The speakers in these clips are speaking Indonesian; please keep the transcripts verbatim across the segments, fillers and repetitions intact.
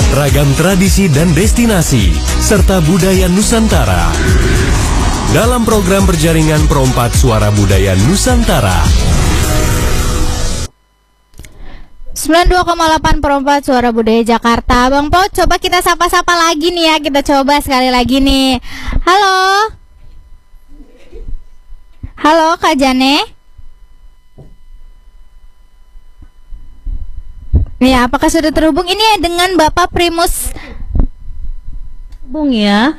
ragam tradisi dan destinasi, serta budaya Nusantara. Dalam program berjaringan Perompak Suara Budaya Nusantara. sembilan puluh dua koma delapan Perompak Suara Budaya Jakarta. Bang Po, coba kita sapa-sapa lagi nih ya. Kita coba sekali lagi nih. Halo. Halo Kak Jane. Ya, apakah sudah terhubung ini dengan Bapak Primus? Bung ya.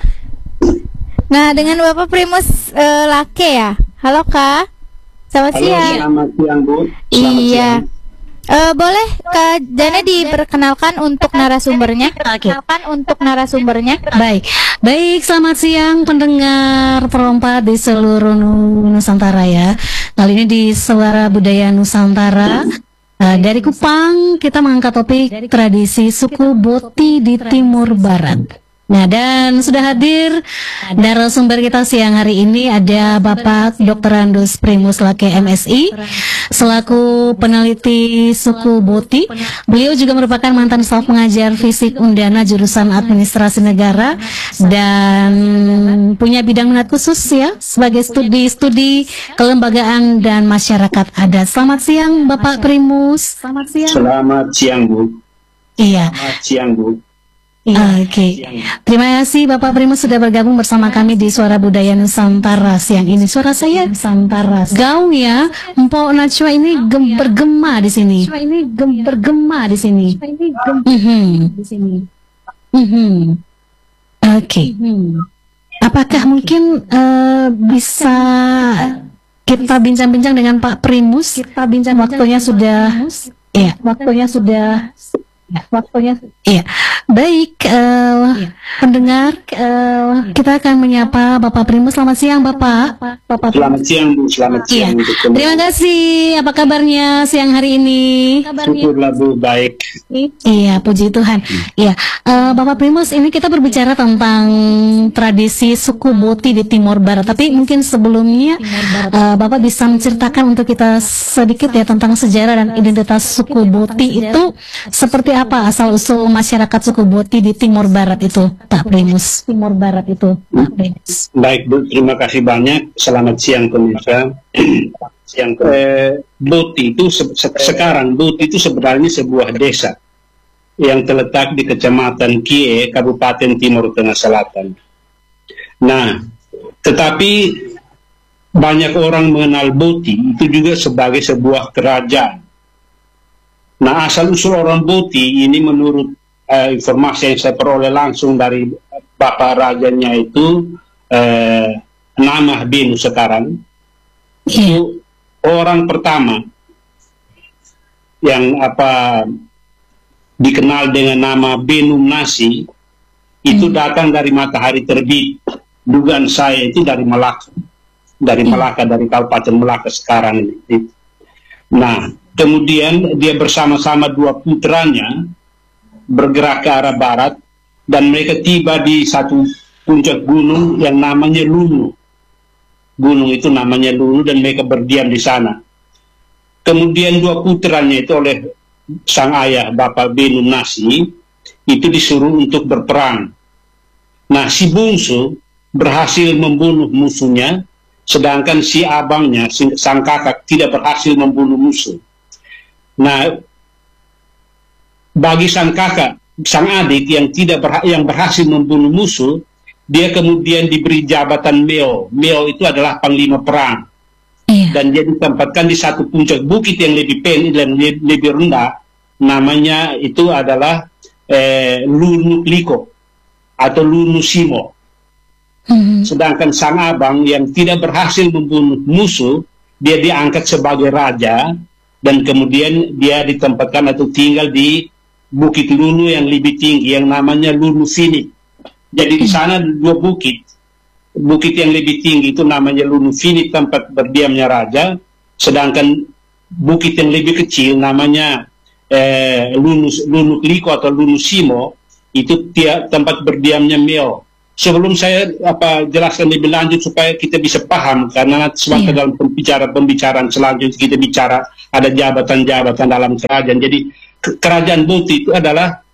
Nah, dengan Bapak Primus uh, Lake ya. Halo Kak. Selamat Halo, siang. Selamat siang Bu. Selamat Iya. siang. Uh, boleh Kak Jane diperkenalkan untuk narasumbernya? Perkenalkan untuk narasumbernya. Baik, baik. Selamat siang pendengar Perompak di seluruh Nusantara ya. Kali ini di Suara Budaya Nusantara. Uh, dari Kupang kita mengangkat topik tradisi suku Boti di Timur Barat. Nah, dan sudah hadir narasumber kita siang hari ini ada Bapak doktor Andus Primus Lake M Si selaku peneliti suku Boti. Beliau juga merupakan mantan staf pengajar fisik Undana jurusan Administrasi Negara dan punya bidang minat khusus ya sebagai studi-studi kelembagaan dan masyarakat adat. Selamat siang Bapak Primus. Selamat siang. Selamat siang Bu. Iya. Selamat siang Bu. Iya, Oke, okay. Terima kasih Bapak Primus sudah bergabung bersama kami di Suara Budaya Nusantara siang ini. Suara saya Nusantara. Gaung ya, Mpok Najwa ini gem bergema di sini. Ini gem bergema di sini. Mhm. Di sini. Mhm. Oke. Apakah mungkin uh, bisa kita bincang-bincang dengan Pak Primus? Kita bincang waktunya sudah. Iya, waktunya sudah. Ya, waktunya iya. Baik, uh, iya. Pendengar, uh, kita akan menyapa Bapak Primus. Selamat siang Bapak. Bapak Selamat siang Bu, selamat siang. Iya. Terima kasih. Apa kabarnya siang hari ini? Syukurlah Bu, baik. Iya, puji Tuhan. Iya, uh, Bapak Primus, ini kita berbicara tentang tradisi suku Boti di Timur Barat. Tapi mungkin sebelumnya uh, Bapak bisa menceritakan untuk kita sedikit ya tentang sejarah dan identitas suku Boti itu seperti apa asal usul masyarakat suku Boti di Timur Barat itu, Pak Primus? Timur Barat itu, Pak Primus. Baik Bu, terima kasih banyak. Selamat siang pemirsa. Siang eh, Boti itu se se sekarang Boti itu sebenarnya sebuah desa yang terletak di Kecamatan Kie, Kabupaten Timur Tengah Selatan. Nah, tetapi banyak orang mengenal Boti itu juga sebagai sebuah kerajaan. Nah, asal-usul orang Boti ini menurut uh, informasi yang saya peroleh langsung dari bapak rajanya itu uh, nama Benu sekarang. Itu orang pertama yang apa dikenal dengan nama Benu Nasi itu datang dari matahari terbit. Dugaan saya itu dari Malaka. Dari Malaka, dari Kabupaten Malaka sekarang ini. Nah, kemudian dia bersama-sama dua putranya bergerak ke arah barat dan mereka tiba di satu puncak gunung yang namanya Lunu. Gunung itu namanya Lunu dan mereka berdiam di sana. Kemudian dua putranya itu oleh sang ayah Bapak Benu Nasi itu disuruh untuk berperang. Nah, si bungsu berhasil membunuh musuhnya sedangkan si abangnya, si, sang kakak tidak berhasil membunuh musuh. Nah, bagi sang kakak, sang adik yang tidak berha yang berhasil membunuh musuh, dia kemudian diberi jabatan Meo. Meo itu adalah panglima perang. Iya. Dan dia ditempatkan di satu puncak bukit yang lebih pendek dan lebih, lebih rendah. Namanya itu adalah eh, Lunu Kliko atau Lunu Simo. Mm-hmm. Sedangkan sang abang yang tidak berhasil membunuh musuh, dia diangkat sebagai raja. Dan kemudian dia ditempatkan atau tinggal di bukit Lunu yang lebih tinggi yang namanya Lunu Fini. Jadi di sana dua bukit. Bukit yang lebih tinggi itu namanya Lunu Fini, tempat berdiamnya raja. Sedangkan bukit yang lebih kecil namanya eh, Lunu, Lunu Kliko atau Lunu Simo, itu dia, tempat berdiamnya Meo. Sebelum saya apa jelaskan lebih lanjut supaya kita bisa paham, karena nanti sewaktu yeah. dalam pembicaraan-pembicaraan selanjutnya kita bicara ada jabatan-jabatan dalam kerajaan. Jadi kerajaan Boti itu adalah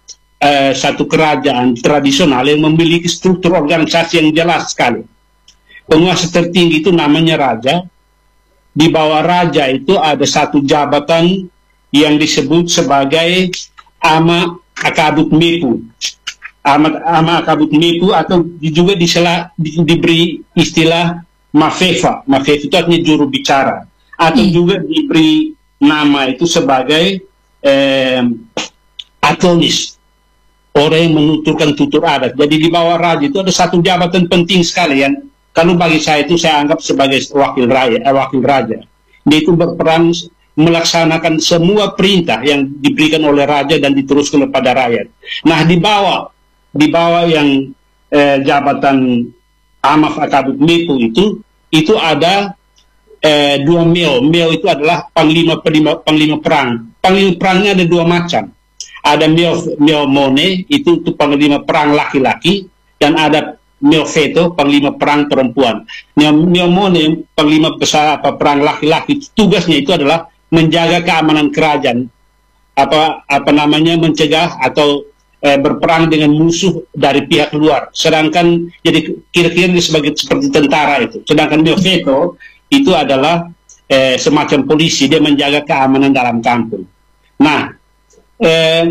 uh, satu kerajaan tradisional yang memiliki struktur organisasi yang jelas sekali. Penguasa tertinggi itu namanya raja. Di bawah raja itu ada satu jabatan yang disebut sebagai ama akabut mepu. Ama, ama akabut mepu atau juga disela, di, diberi istilah mafefa. Mafefa itu artinya juru bicara. Atau hmm. juga diberi nama itu sebagai eh, atonis, orang yang menuturkan tutur adat. Jadi di bawah raja itu ada satu jabatan penting sekali yang kalau bagi saya itu saya anggap sebagai wakil raja, eh, wakil raja. Dia itu berperan melaksanakan semua perintah yang diberikan oleh raja dan diteruskan kepada rakyat. Nah di bawah di bawah yang eh, jabatan amaf akabut mepu itu itu ada Eh, dua meo. Meo itu adalah panglima, panglima panglima perang. Panglima perangnya ada dua macam. Ada meo meo mone itu itu panglima perang laki-laki dan ada meo veto panglima perang perempuan. Meo, meo mone panglima besar apa perang laki-laki tugasnya itu adalah menjaga keamanan kerajaan. Apa apa namanya mencegah atau eh, berperang dengan musuh dari pihak luar. Sedangkan jadi kira-kira sebagai seperti tentara itu. Sedangkan meo veto itu adalah eh, semacam polisi, dia menjaga keamanan dalam kampung. Nah, eh,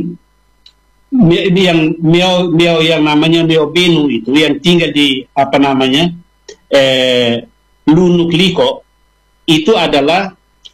yang meo, meo yang namanya meo benu itu yang tinggal di apa namanya eh, Lunuk Liko itu adalah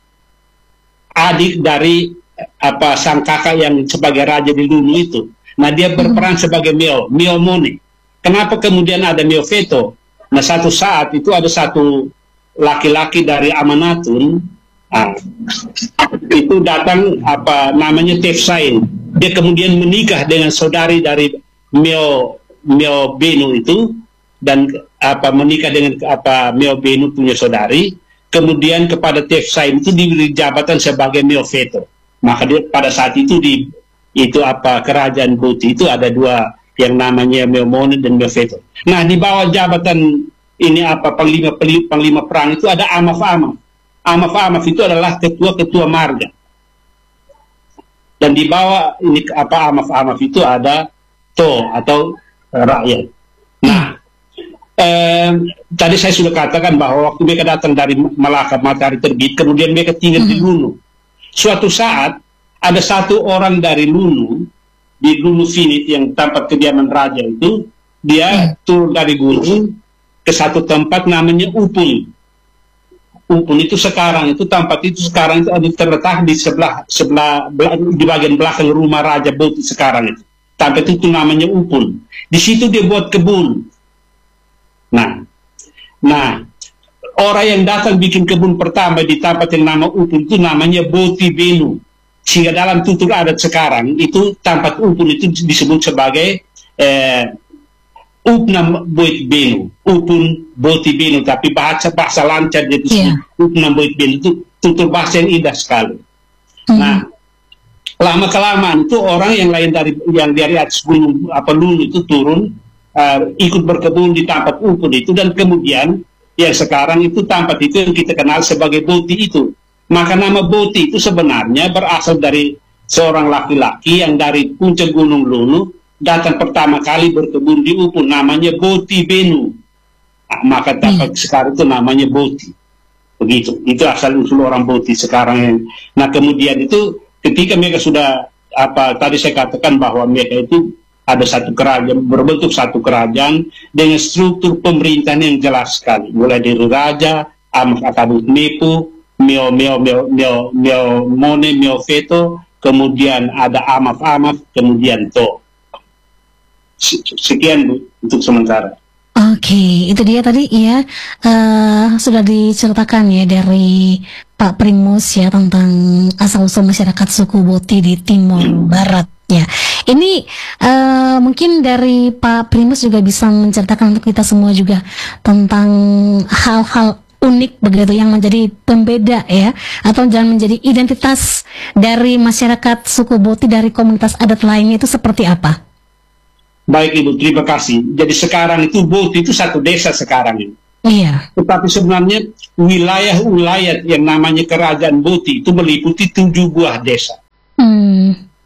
adik dari apa sang kakak yang sebagai raja di Lunu itu. Nah, dia berperan sebagai meo, meo mone. Kenapa kemudian ada meo veto? Nah, satu saat itu ada satu laki-laki dari Amanatun ah, itu datang apa namanya Tefsain. Dia kemudian menikah dengan saudari dari Meo Meo Benu itu dan apa menikah dengan apa Meo Benu punya saudari. Kemudian kepada Tefsain itu diberi jabatan sebagai Meo Veto. Maka dia, pada saat itu di itu apa kerajaan Boti itu ada dua yang namanya Meo Mone dan Meo Veto. Nah di bawah jabatan ini apa panglima panglima perang itu ada amaf-amaf. Amaf-amaf itu adalah ketua-ketua marga. Dan di bawah ini apa amaf-amaf itu ada to atau uh, rakyat. Nah, eh, tadi saya sudah katakan bahwa waktu mereka datang dari Malaka matahari terbit, kemudian mereka tinggal di Lunu. Suatu saat ada satu orang dari Lunu di Lunu Finit yang tempat kediaman raja itu, dia turun dari gunung ke satu tempat namanya Upun. Upun itu sekarang itu tempat itu sekarang itu ada terletak di sebelah sebelah di bagian belakang rumah Raja Boti sekarang itu. Tempat itu namanya Upun. Di situ dia buat kebun. Nah, nah orang yang datang bikin kebun pertama di tempat yang nama Upun itu namanya Boti Benu. Sehingga dalam tutur adat sekarang itu tempat Upun itu disebut sebagai eh, Upnam Boit Benu, Upun Boti Benu, tapi bahasa bahasa lancar jadi yeah. Upnam Boit Benu itu tutur bahasa yang indah sekali. Mm. Nah, lama kelamaan itu orang yang lain dari yang dari atas gunung apa Lunu itu turun uh, ikut berkebun di tempat Upun itu dan kemudian yang sekarang itu tempat itu yang kita kenal sebagai Boti itu. Maka nama Boti itu sebenarnya berasal dari seorang laki-laki yang dari puncak gunung Lunu datang pertama kali berkebun di Upun, namanya Boti Benu. Nah, maka tempat hmm. sekarang itu namanya Boti. Begitu. Itu asal usul orang Boti sekarang. Yang, nah kemudian itu ketika mereka sudah apa tadi saya katakan bahwa mereka itu ada satu kerajaan berbentuk satu kerajaan dengan struktur pemerintahan yang jelas sekali. Mulai dari raja, amaf akabut mepu, meo meo meo meo meo mone meo veto, kemudian ada amaf-amaf, kemudian to. Sekian Bu, untuk sementara. Oke, okay, itu dia tadi ya uh, sudah diceritakan ya dari Pak Primus ya tentang asal-usul masyarakat suku Boti di Timur Barat ya. Ini uh, mungkin dari Pak Primus juga bisa menceritakan untuk kita semua juga tentang hal-hal unik begitu yang menjadi pembeda ya atau jangan menjadi identitas dari masyarakat suku Boti dari komunitas adat lainnya itu seperti apa? Baik Ibu, terima kasih. Jadi sekarang itu Boti itu satu desa sekarang ini. Iya. Tetapi sebenarnya wilayah-wilayah yang namanya kerajaan Boti itu meliputi tujuh buah desa. Hmm.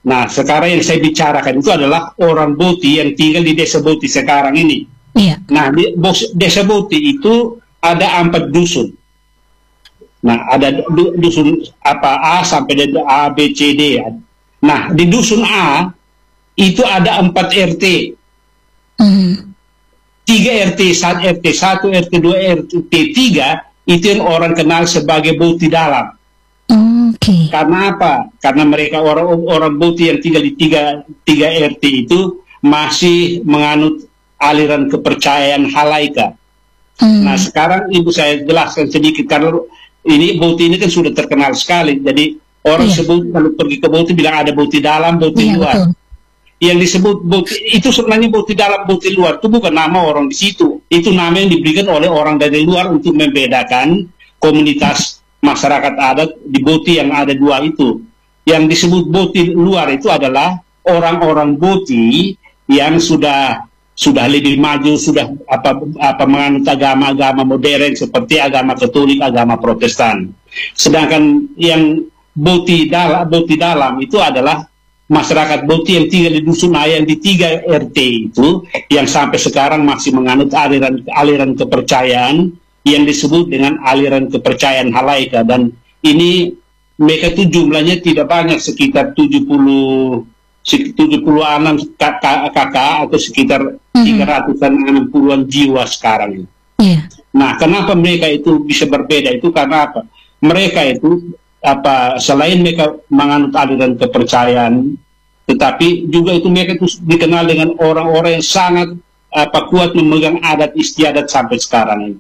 Nah, sekarang yang saya bicarakan itu adalah orang Boti yang tinggal di desa Boti sekarang ini. Iya. Nah, di bos- desa Boti itu ada empat dusun. Nah, ada du- dusun apa A sampai dengan A, B, C, D. Nah, di dusun A itu ada empat R T. Mhm. Tiga R T, satu R T satu, R T dua, R T tiga itu yang orang kenal sebagai Boti Dalam. Oke. Karena apa? Karena mereka orang orang Boti yang tinggal di tiga, tiga R T itu masih menganut aliran kepercayaan Halaika. Hmm. Nah, sekarang ibu saya jelaskan sedikit karena ini Boti ini kan sudah terkenal sekali. Jadi orang Iya. sebut kalau pergi ke Boti bilang ada Boti dalam, Boti Iya, luar. betul. Yang disebut Boti itu sebenarnya Boti dalam, Boti luar itu bukan nama orang di situ. Itu nama yang diberikan oleh orang dari luar untuk membedakan komunitas masyarakat adat di Boti yang ada dua itu. Yang disebut Boti luar itu adalah orang-orang Boti yang sudah sudah lebih maju, sudah apa apa menganut agama-agama modern seperti agama Katolik, agama Protestan. Sedangkan yang Boti dalam, Boti dalam itu adalah masyarakat Boti yang tinggal di dusun A yang di tiga R T itu yang sampai sekarang masih menganut aliran aliran kepercayaan yang disebut dengan aliran kepercayaan Halaika, dan ini mereka itu jumlahnya tidak banyak, sekitar tujuh puluh tujuh puluh enam kakak atau sekitar tiga ratus enam puluhan jiwa sekarang. Yeah. Nah, kenapa mereka itu bisa berbeda? Itu karena apa? Mereka itu apa selain mereka menganut aliran kepercayaan, tetapi juga itu mereka itu dikenal dengan orang-orang yang sangat apa kuat memegang adat istiadat sampai sekarang ini.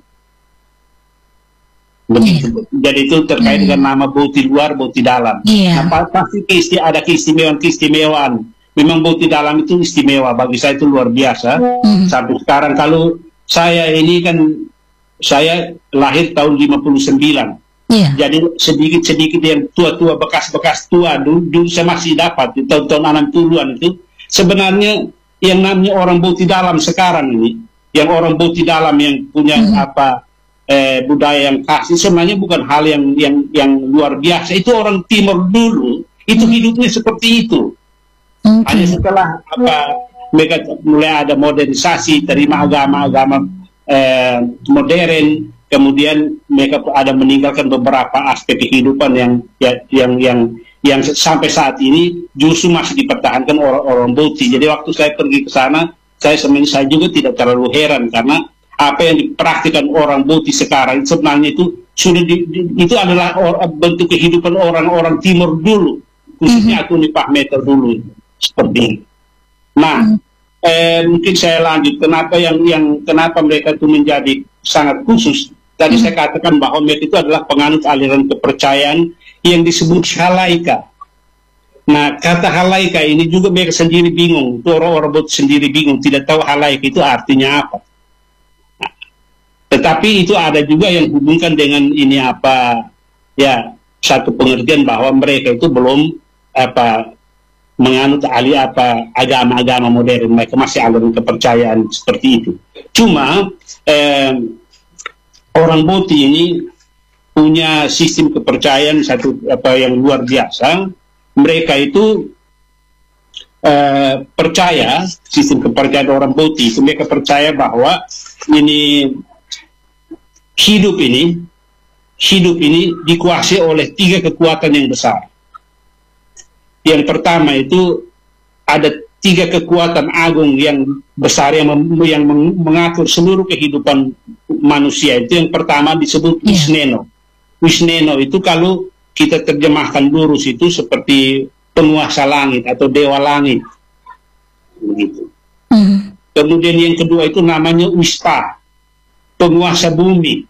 Begitu. Jadi itu terkait dengan nama Boti luar, Boti dalam. Iya. Nah, pasti isti ada keistimewaan-keistimewaan. Memang Boti dalam itu istimewa, bagi saya itu luar biasa. Sampai sekarang kalau saya ini kan saya lahir tahun lima puluh sembilan. Iya. Jadi sedikit-sedikit yang tua-tua, bekas-bekas tua dulu, dulu saya masih dapat di tahun-tahun enam puluhan itu. Sebenarnya yang namanya orang Boti dalam sekarang ini, yang orang Boti dalam yang punya apa Eh, budaya yang khas, sebenarnya bukan hal yang yang yang luar biasa. Itu orang Timur dulu itu hidupnya seperti itu. Okay. Hanya setelah apa mereka mulai ada modernisasi, terima agama-agama eh, modern, kemudian mereka ada meninggalkan beberapa aspek kehidupan yang ya, yang yang yang sampai saat ini justru masih dipertahankan orang-orang Boti. Jadi waktu saya pergi ke sana, saya sebenarnya saya juga tidak terlalu heran karena apa yang dipraktikkan orang Boti sekarang sebenarnya itu sudah di, di, itu adalah or, bentuk kehidupan orang-orang Timur dulu, khususnya aku nih Pak Meter dulu seperti ini. Nah, mm-hmm. eh, mungkin saya lanjut kenapa yang yang kenapa mereka itu menjadi sangat khusus. Tadi mm-hmm. saya katakan bahwa mereka itu adalah penganut aliran kepercayaan yang disebut Halaika. Nah, kata Halaika ini juga mereka sendiri bingung, orang-orang Boti sendiri bingung, tidak tahu Halaika itu artinya apa. Tetapi itu ada juga yang hubungkan dengan ini apa ya satu pengertian bahwa mereka itu belum apa menganut alih apa agama-agama modern, mereka masih aliran kepercayaan seperti itu. Cuma eh, orang Boti ini punya sistem kepercayaan satu apa yang luar biasa. Mereka itu eh, percaya sistem kepercayaan orang Boti itu mereka percaya bahwa ini hidup ini hidup ini dikuasai oleh tiga kekuatan yang besar. Yang pertama itu ada tiga kekuatan agung yang besar yang, mem yang meng mengatur seluruh kehidupan manusia. Itu yang pertama disebut Wisneno. Wisneno itu kalau kita terjemahkan lurus itu seperti penguasa langit atau dewa langit. Begitu. Mm. Kemudian yang kedua itu namanya Wispa, penguasa bumi.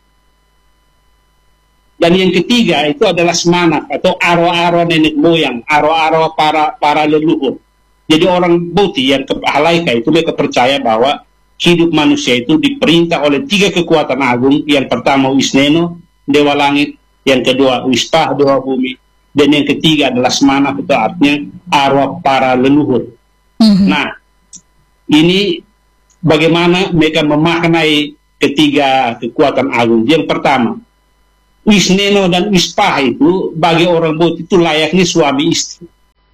Dan yang ketiga itu adalah Semanak atau arwah-arwah nenek moyang, arwah-arwah para para leluhur. Jadi orang Boti yang ke Halaika itu mereka percaya bahwa hidup manusia itu diperintah oleh tiga kekuatan agung. Yang pertama Wisneno, dewa langit, yang kedua Wispa, dewa bumi, dan yang ketiga adalah Semanak, itu artinya arwah para leluhur. Mm-hmm. Nah, ini bagaimana mereka memaknai ketiga kekuatan agung. Yang pertama, Wisneno dan Wispa itu bagi orang Boti itu layaknya suami istri.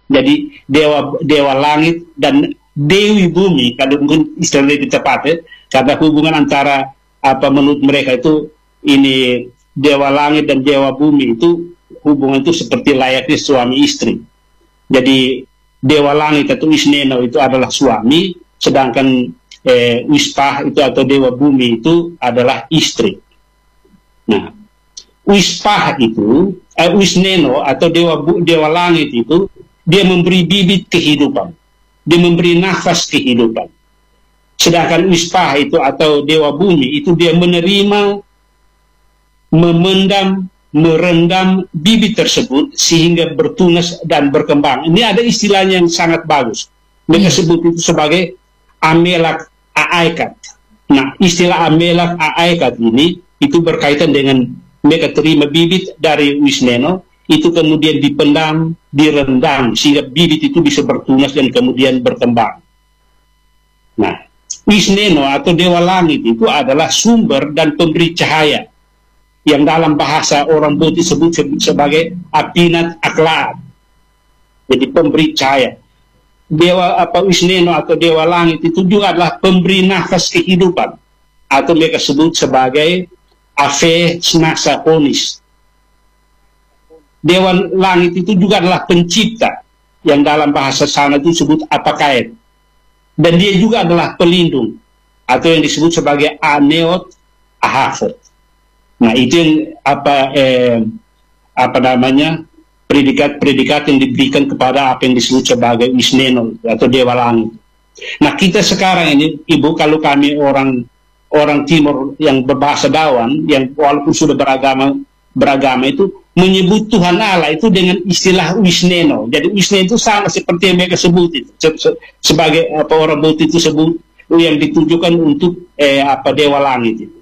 Jadi dewa dewa langit dan dewi bumi, kalau mungkin istilahnya lebih tepat ya, karena hubungan antara apa menurut mereka itu ini dewa langit dan dewa bumi itu hubungan itu seperti layaknya suami istri. Jadi dewa langit atau Wisneno itu adalah suami, sedangkan eh, Wispah itu atau dewa bumi itu adalah istri. Nah, Wispah itu, eh, Wisneno atau dewa dewa langit itu dia memberi bibit kehidupan, dia memberi nafas kehidupan. Sedangkan Wispah itu atau dewa bumi itu dia menerima, memendam, merendam bibit tersebut sehingga bertunas dan berkembang. Ini ada istilahnya yang sangat bagus. Mereka sebut itu sebagai amelak aaikat. Nah, istilah amelak aaikat ini itu berkaitan dengan mereka terima bibit dari Wisneno, itu kemudian dipendam, direndam sehingga bibit itu bisa bertunas dan kemudian berkembang. Nah, Wisneno atau dewa langit itu adalah sumber dan pemberi cahaya, yang dalam bahasa orang Boti disebut sebagai Apinat Aklat. Jadi pemberi cahaya. Dewa apa Wisneno atau dewa langit itu juga adalah pemberi nafas kehidupan, atau mereka sebut sebagai Ave Snasa Honis. Dewa langit itu juga adalah pencipta, yang dalam bahasa sana itu disebut Apakait. Dan dia juga adalah pelindung, atau yang disebut sebagai Aneot Ahafot. Nah, itu yang apa eh, apa namanya predikat-predikat yang diberikan kepada apa yang disebut sebagai Wisneno atau dewa langit. Nah, kita sekarang ini, Ibu, kalau kami orang orang Timur yang berbahasa Dawan, yang walaupun sudah beragama beragama itu menyebut Tuhan Allah itu dengan istilah Wisneno. Jadi Wisneno itu sama seperti yang mereka sebut itu, se se sebagai apa orang Boti itu sebut yang ditujukan untuk eh, apa dewa langit itu.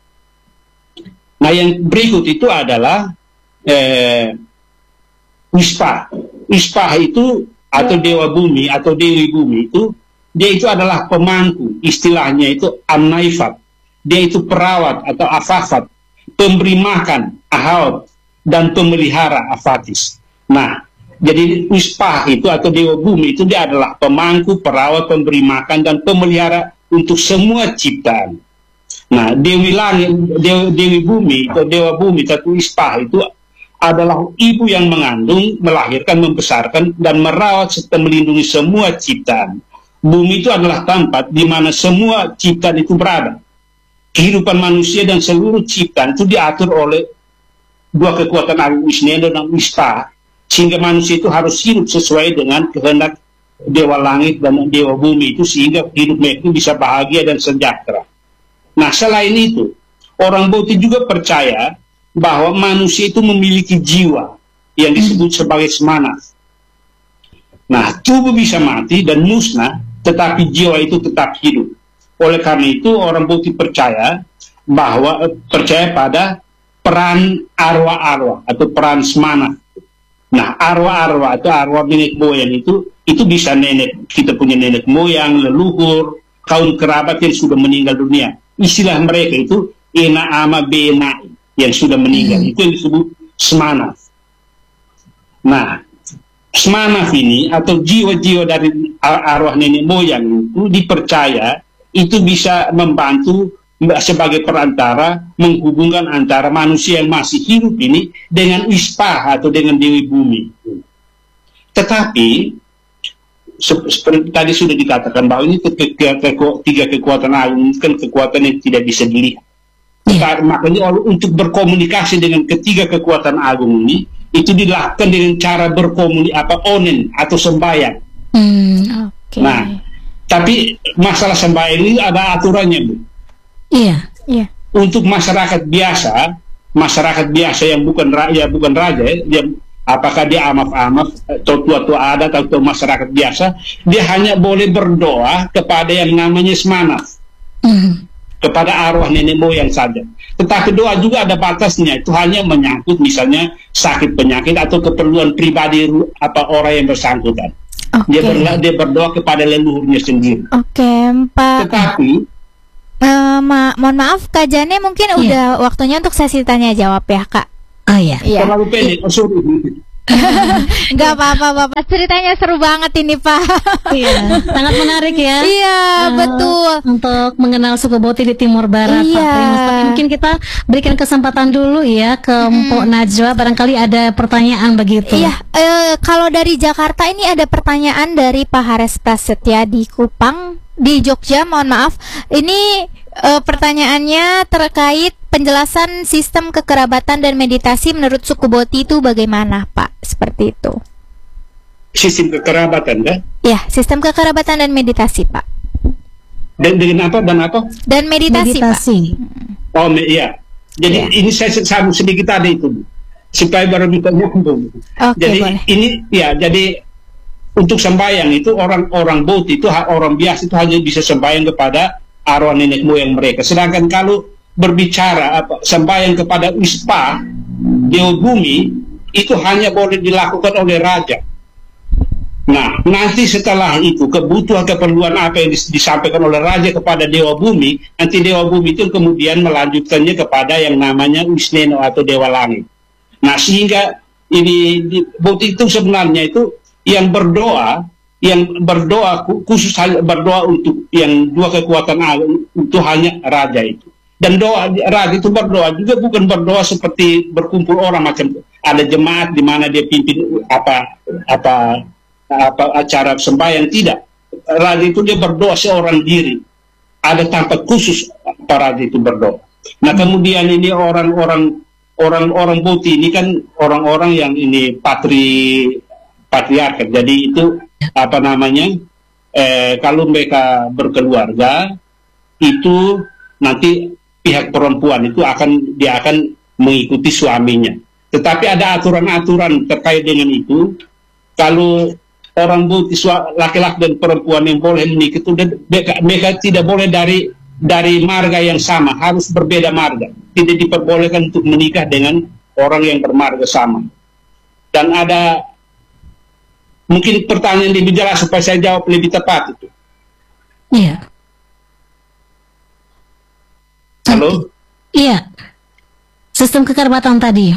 Nah, yang berikut itu adalah eh, Wispah. Wispah itu atau dewa bumi atau dewi bumi itu dia itu adalah pemangku, istilahnya itu Amnaifat. Dia itu perawat atau afafat, pemberi makan, ahawat, dan pemelihara afatis. Nah, jadi Wispah itu atau dewa bumi itu dia adalah pemangku, perawat, pemberi makan, dan pemelihara untuk semua ciptaan. Nah, Dewi Langit, Dewi, Dewi Bumi atau dewa bumi atau Wispah itu adalah ibu yang mengandung, melahirkan, membesarkan, dan merawat serta melindungi semua ciptaan. Bumi itu adalah tempat di mana semua ciptaan itu berada. Kehidupan manusia dan seluruh ciptaan itu diatur oleh dua kekuatan agung Wisneno dan Wispah, sehingga manusia itu harus hidup sesuai dengan kehendak dewa langit dan dewa bumi itu, sehingga hidup mereka bisa bahagia dan sejahtera. Nah, selain itu, orang Boti juga percaya bahwa manusia itu memiliki jiwa yang disebut sebagai semana. Nah, tubuh bisa mati dan musnah, tetapi jiwa itu tetap hidup. Oleh karena itu, orang Boti percaya bahwa percaya pada peran arwah-arwah atau peran semana. Nah, arwah-arwah atau arwah nenek moyang itu itu bisa nenek, kita punya nenek moyang, leluhur, kaum kerabat yang sudah meninggal dunia. Istilah mereka itu ena ama bena yang sudah meninggal, hmm. itu yang disebut semana. Nah, semana ini atau jiwa-jiwa dari arwah nenek moyang itu dipercaya itu bisa membantu sebagai perantara menghubungkan antara manusia yang masih hidup ini dengan Wispah atau dengan Dewi Bumi. Tetapi seperti tadi sudah dikatakan bahwa ini tiga kekuatan agung kan kekuatan yang tidak bisa dilihat. Yeah. Makanya untuk berkomunikasi dengan ketiga kekuatan agung ini itu dilakukan dengan cara berkomunikasi apa onen atau sembahyang. Hmm, okay. Nah, tapi masalah sembahyang ini ada aturannya, Bu. Iya, iya. Untuk masyarakat biasa, masyarakat biasa yang bukan raja, bukan raja, dia apakah dia amaf-amaf atau tua-tua adat atau masyarakat biasa, dia hanya boleh berdoa kepada yang namanya semana, mm. kepada arwah nenek moyang saja. Tetapi doa juga ada batasnya, itu hanya menyangkut misalnya sakit penyakit atau keperluan pribadi apa orang yang bersangkutan. Okay. Dia, berdoa, dia berdoa kepada leluhurnya sendiri. Oke, okay, Pak. Tetapi Uh, ma mohon maaf Kak Jane mungkin yeah. udah waktunya untuk sesi tanya jawab ya Kak. Oh iya. Yeah. Terlalu pendek. Oh, sorry. Nggak apa-apa Bapak, ceritanya seru banget ini Pak. Iya, sangat menarik ya. Iya, uh, betul. Untuk mengenal suku Boti di Timur Barat, Iya. Pak Primus. Tapi mungkin kita berikan kesempatan dulu ya ke hmm. Mpok Najwa, barangkali ada pertanyaan begitu. Iya, eh, kalau dari Jakarta ini ada pertanyaan dari Pak Hares Prasetya di Kupang, di Jogja, mohon maaf. Ini eh, pertanyaannya terkait penjelasan sistem kekerabatan dan meditasi menurut suku Boti itu bagaimana, Pak? Seperti itu. Sistem kekerabatan, kan? Ya, sistem kekerabatan dan meditasi, Pak. Dan dengan apa dan apa? Dan meditasi, meditasi. Pak. Oh, iya. Jadi ya. ini saya sambung sedikit tadi itu, supaya baru bisa nyambung. Oke, jadi boleh. ini ya, jadi untuk sembahyang itu orang-orang Boti itu orang biasa itu hanya bisa sembahyang kepada arwah nenek moyang mereka. Sedangkan kalau berbicara apa sembahyang kepada Wispa Dewa Bumi itu hanya boleh dilakukan oleh raja. Nah, nanti setelah itu kebutuhan keperluan apa yang dis disampaikan oleh raja kepada Dewa Bumi, nanti Dewa Bumi itu kemudian melanjutkannya kepada yang namanya Wisneno atau Dewa Langit. Nah, sehingga ini di, Boti itu sebenarnya itu yang berdoa, yang berdoa khusus berdoa untuk yang dua kekuatan alam itu hanya raja itu. Dan doa raja itu berdoa juga bukan berdoa seperti berkumpul orang macam ada jemaat di mana dia pimpin apa apa apa acara sembahyang, tidak. Raja itu dia berdoa seorang diri. Ada tempat khusus para raja itu berdoa. Nah, kemudian ini orang-orang orang-orang Boti ini kan orang-orang yang ini patri patriarkat. Jadi itu apa namanya? Eh, kalau mereka berkeluarga itu nanti pihak perempuan itu akan dia akan mengikuti suaminya. Tetapi ada aturan-aturan terkait dengan itu. Kalau orang Boti laki-laki dan perempuan yang boleh menikah itu mereka, mereka tidak boleh dari dari marga yang sama, harus berbeda marga. Tidak diperbolehkan untuk menikah dengan orang yang bermarga sama. Dan ada mungkin pertanyaan lebih jelas supaya saya jawab lebih tepat itu. Iya. Halo? Iya. Sistem kekerabatan tadi.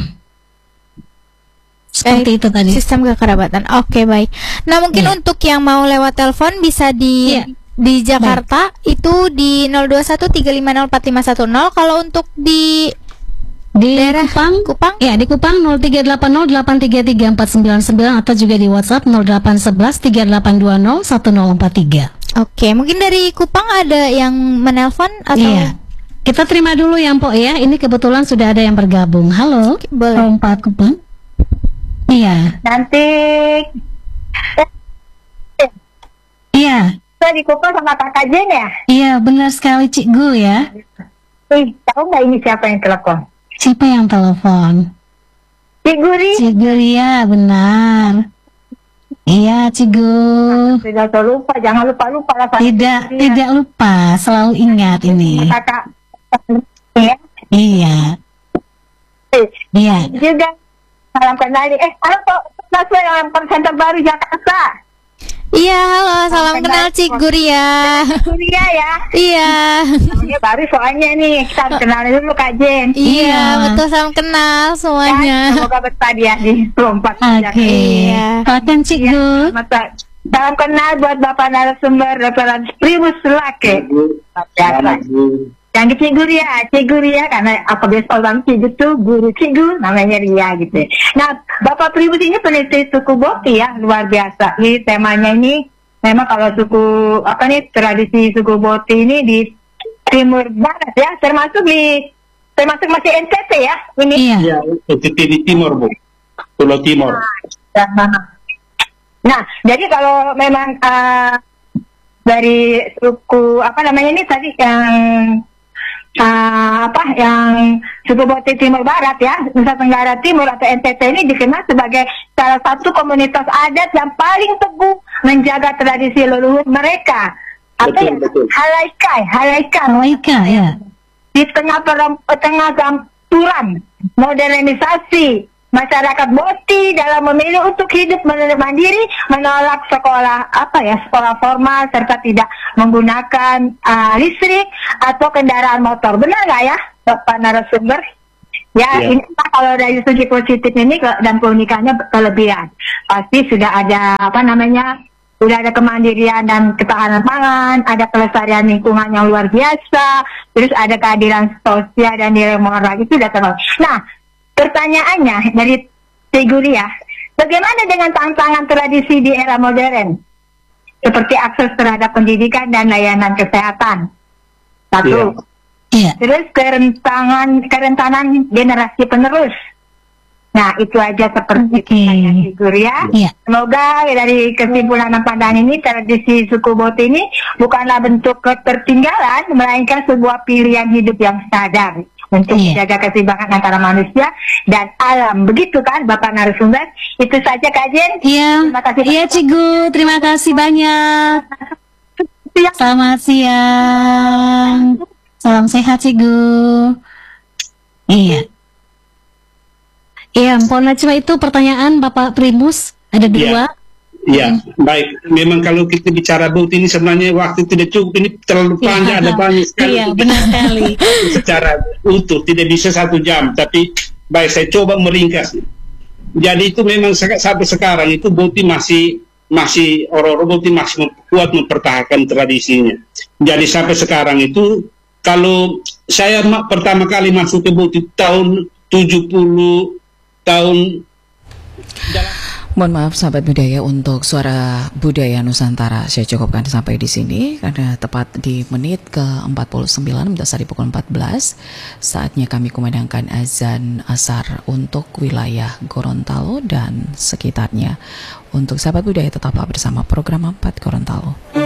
Seperti eh, itu tadi. Sistem kekerabatan. Oke, baik. Nah, mungkin ya. untuk yang mau lewat telepon bisa di ya. di Jakarta baik. Itu di nol dua satu tiga lima nol empat lima satu nol. Kalau untuk di di daerah Kupang, Kupang, ya di Kupang nol tiga delapan nol delapan tiga tiga empat sembilan sembilan atau juga di WhatsApp nol delapan satu satu tiga delapan dua nol satu nol empat tiga. Oke, mungkin dari Kupang ada yang menelpon atau iya. Kita terima dulu ya, Mpok ya. Ini kebetulan sudah ada yang bergabung. Halo. Boleh. Rompat Kupang. Iya. Nanti iya. saya di Kupang sama Kakak Jen ya? Iya, benar sekali Cik Gu ya. Ih, tahu nggak ini siapa yang telepon? Siapa yang telepon? Cik Guri. Cik Guria, benar. Iya, Cik Gu. Tidak lupa, jangan lupa-lupa lah. Tidak, tidak lupa, selalu ingat ini. Kakak. Ya. Iya. Iya. Juga salam kenal. Eh, halo Pak, Naswa yang presenter baru Jakarta. Iya, halo, salam kenal Cik Guria. Guria ya. Iya. Namanya baru soalnya nih, kita kenalin dulu Kak Jen. Iya, Iya. betul, salam kenal semuanya. Ya, semoga betah dia di Lompat. Oke. Iya. Silakan Cik Gu. Mata. Salam kenal buat Bapak narasumber Dokter Primus Lake. Biasa. Yang Cik Guria, Cik Guria karena apa biasa orang Cik itu guru Cik Gu namanya dia gitu. Nah, Bapak Primus ini peneliti suku Boti ya, luar biasa. Ini temanya ini memang kalau suku apa nih tradisi suku Boti ini di Timur Barat ya, termasuk di termasuk masih N T T ya ini. Iya. Ya, N T T di Timur, Bu. Pulau Timur. Nah, nah jadi kalau memang uh, dari suku apa namanya ini tadi yang Uh, apa yang suku Boti Timur Barat ya, Nusa Tenggara Timur atau N T T ini dikenal sebagai salah satu komunitas adat yang paling teguh menjaga tradisi leluhur mereka. Apa Betul, ya? betul. Halaikai, halaikai. Alaika ya. Di tengah perem- tengah campuran modernisasi masyarakat Boti dalam memilih untuk hidup mandiri, menolak sekolah apa ya sekolah formal serta tidak menggunakan uh, listrik atau kendaraan motor. Benar nggak ya, Bapak narasumber? Ya, Ya. ini kalau dari segi positif ini ke- dan keunikannya kelebihan. Pasti sudah ada apa namanya, sudah ada kemandirian dan ketahanan pangan, ada kelestarian lingkungan yang luar biasa, terus ada keadilan sosial dan nilai moral itu sudah terlalu. Nah, pertanyaannya dari Teguria, bagaimana dengan tantangan tradisi di era modern, seperti akses terhadap pendidikan dan layanan kesehatan? Satu. Iya. Terus kerentanan kerentanan generasi penerus. Nah, itu aja seperti Oke. pertanyaan figur ya. Iya. Semoga dari kesimpulan dan pandangan ini, tradisi suku Boti ini bukanlah bentuk ketertinggalan, melainkan sebuah pilihan hidup yang sadar untuk Iya. menjaga keseimbangan antara manusia dan alam. Begitu kan, Bapak narasumber? Itu saja kajian. Iya. Terima kasih. Iya, Cigu. Terima kasih banyak. Selamat siang. Salam sehat, Cigu. Iya. Iya, Mpok Najwa, itu pertanyaan Bapak Primus. Ada dua. Ya, baik. Memang kalau kita bicara Boti ini sebenarnya waktu tidak cukup, ini terlalu panjang, ada banyak sekali. Iya, benar sekali. Secara utuh tidak bisa satu jam, tapi baik saya coba meringkas. Jadi itu memang se- sampai sekarang itu Boti masih masih orang-orang Boti masih mem- kuat mempertahankan tradisinya. Jadi sampai sekarang itu kalau saya ma- pertama kali masuk ke Boti tahun tujuh puluh tahun dalam. Mohon maaf sahabat budaya, untuk suara budaya Nusantara saya cukupkan sampai di sini karena tepat di menit ke empat puluh sembilan mendasari pukul empat belas saatnya kami kumandangkan azan asar untuk wilayah Gorontalo dan sekitarnya. Untuk sahabat budaya tetaplah bersama program empat Gorontalo.